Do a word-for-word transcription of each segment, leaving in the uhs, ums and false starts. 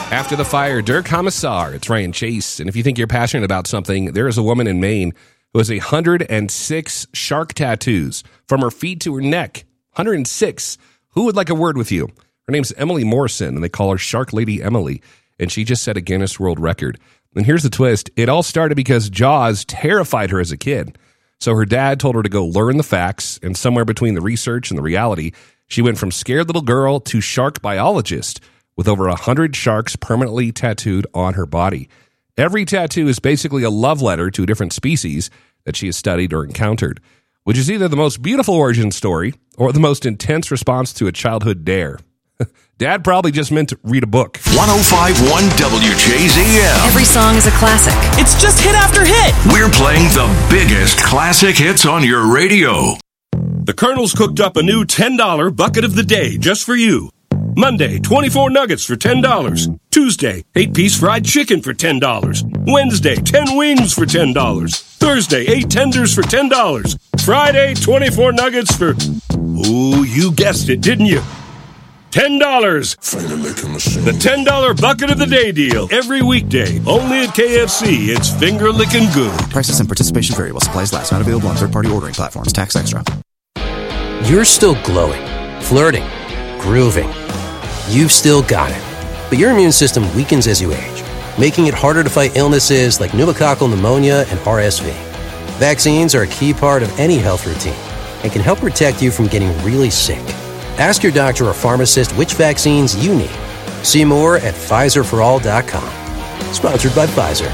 After the fire, Der Kommissar. It's Ryan Chase. And if you think you're passionate about something, there is a woman in Maine who has one hundred six shark tattoos from her feet to her neck. one hundred six. Who would like a word with you? Her name's Emily Morrison, and they call her Shark Lady Emily. And she just set a Guinness World Record. And here's the twist. It all started because Jaws terrified her as a kid. So her dad told her to go learn the facts, and somewhere between the research and the reality, she went from scared little girl to shark biologist, with over one hundred sharks permanently tattooed on her body. Every tattoo is basically a love letter to a different species that she has studied or encountered, which is either the most beautiful origin story or the most intense response to a childhood dare. Dad probably just meant to read a book. one oh five point one W J Z M. Every song is a classic. It's just hit after hit. We're playing the biggest classic hits on your radio. The Colonel's cooked up a new ten dollar bucket of the day just for you. Monday, twenty-four nuggets for ten dollars. Tuesday, eight-piece fried chicken for ten dollars. Wednesday, ten wings for ten dollars. Thursday, eight tenders for ten dollars. Friday, twenty-four nuggets for... Ooh, you guessed it, didn't you? ten dollars. The ten dollar bucket of the day deal. Every weekday. Only at K F C. It's finger licking good. Prices and participation vary while supplies last. Not available on third-party ordering platforms. Tax extra. You're still glowing, flirting, grooving. You've still got it. But your immune system weakens as you age, making it harder to fight illnesses like pneumococcal pneumonia and R S V. Vaccines are a key part of any health routine and can help protect you from getting really sick. Ask your doctor or pharmacist which vaccines you need. See more at Pfizer for all dot com. Sponsored by Pfizer.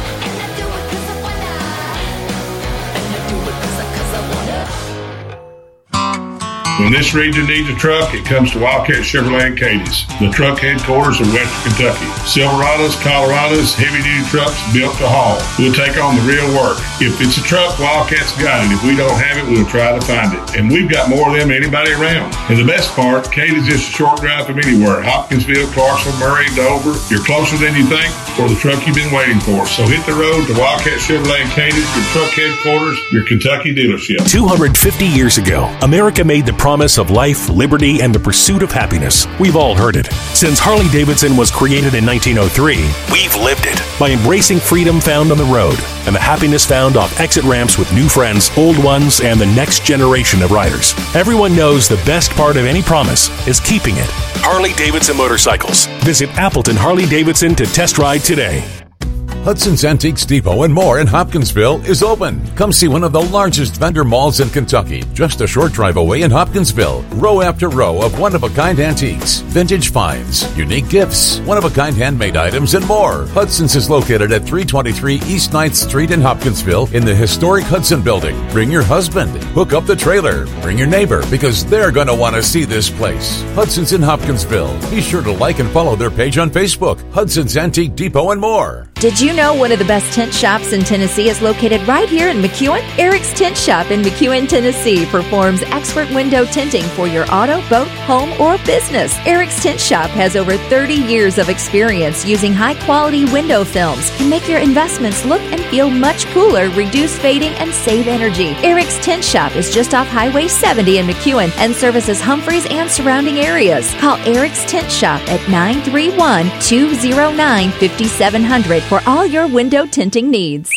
When this region needs a truck, it comes to Wildcat Chevrolet in Cadiz, the truck headquarters of Western Kentucky. Silverados, Colorados, heavy-duty trucks built to haul. We'll take on the real work. If it's a truck, Wildcat's got it. If we don't have it, we'll try to find it. And we've got more of them than anybody around. And the best part, Cadiz is a short drive from anywhere. Hopkinsville, Clarksville, Murray, Dover. You're closer than you think for the truck you've been waiting for. So hit the road to Wildcat Chevrolet in Cadiz, your truck headquarters, your Kentucky dealership. two hundred fifty years ago, America made the promise of life, liberty, and the pursuit of happiness. We've all heard it. Since Harley-Davidson was created in nineteen oh three, we've lived it by embracing freedom found on the road and the happiness found off exit ramps with new friends, old ones, and the next generation of riders. Everyone knows the best part of any promise is keeping it. Harley-Davidson Motorcycles. Visit Appleton Harley-Davidson to test ride today. Hudson's Antiques Depot and more in Hopkinsville is open. Come see one of the largest vendor malls in Kentucky, just a short drive away in Hopkinsville. Row after row of one-of-a-kind antiques, vintage finds, unique gifts, one-of-a-kind handmade items, and more. Hudson's is located at three twenty-three East ninth Street in Hopkinsville in the historic Hudson Building. Bring your husband, hook up the trailer, bring your neighbor, because they're going to want to see this place. Hudson's in Hopkinsville. Be sure to like and follow their page on Facebook, Hudson's Antique Depot and more. Did you know one of the best tent shops in Tennessee is located right here in McEwen? Eric's Tent Shop in McEwen, Tennessee performs expert window tinting for your auto, boat, home, or business. Eric's Tent Shop has over thirty years of experience using high-quality window films to make your investments look and feel much cooler, reduce fading, and save energy. Eric's Tent Shop is just off Highway seventy in McEwen and services Humphreys and surrounding areas. Call Eric's Tent Shop at nine three one, two zero nine, five seven zero zero for all your window tinting needs.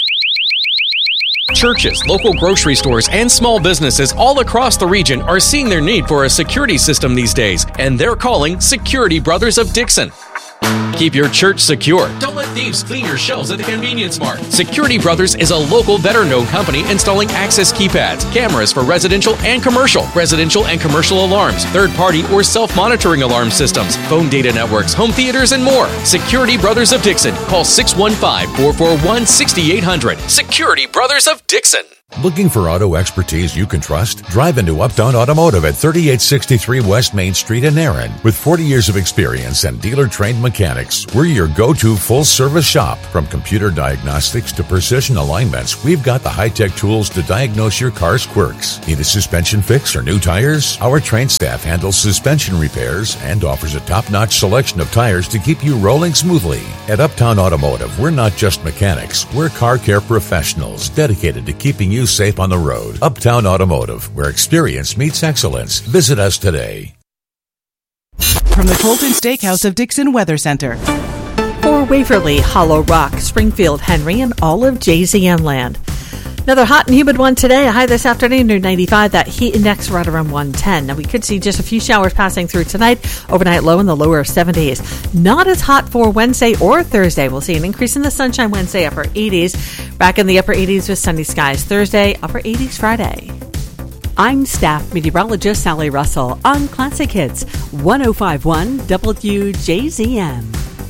Churches, local grocery stores, and small businesses all across the region are seeing their need for a security system these days, and they're calling Security Brothers of Dixon. Keep your church secure. Don't let thieves clean your shelves at the convenience mart. Security Brothers is a local, better-known company installing access keypads, cameras for residential and commercial, residential and commercial alarms, third-party or self-monitoring alarm systems, phone data networks, home theaters, and more. Security Brothers of Dixon. Call six one five, four four one, six eight zero zero. Security Brothers of Dixon. Looking for auto expertise you can trust? Drive into Uptown Automotive at thirty-eight sixty-three West Main Street in Erin. With forty years of experience and dealer-trained mechanics, we're your go-to full-service shop. From computer diagnostics to precision alignments, we've got the high-tech tools to diagnose your car's quirks. Need a suspension fix or new tires? Our trained staff handles suspension repairs and offers a top-notch selection of tires to keep you rolling smoothly. At Uptown Automotive, we're not just mechanics. We're car care professionals dedicated to keeping you safe on the road. Uptown Automotive, where experience meets excellence. Visit us today. From the Colton Steakhouse of Dixon Weather Center. Lower Waverly, Hollow Rock, Springfield, Henry, and all of J Z M land. Another hot and humid one today. A high this afternoon near ninety-five. That heat index right around one ten. Now we could see just a few showers passing through tonight. Overnight low in the lower seventies. Not as hot for Wednesday or Thursday. We'll see an increase in the sunshine Wednesday, upper eighties. Back in the upper eighties with sunny skies Thursday, upper eighties Friday. I'm staff meteorologist Sally Russell on Classic Hits one oh five point one W J Z M.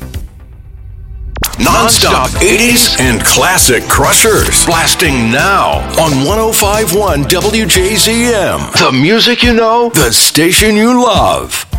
Non-stop eighties and classic crushers. Blasting now on one oh five point one W J Z M. The music you know, the station you love.